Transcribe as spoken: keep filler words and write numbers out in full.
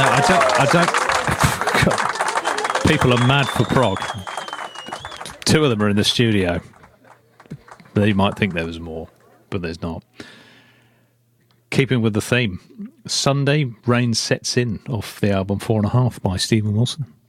I don't. I don't. People are mad for prog. Two of them are in the studio. They might think there was more, but there's not. Keeping with the theme, Sunday, Rain Sets In, off the album Four and a Half by Stephen Wilson.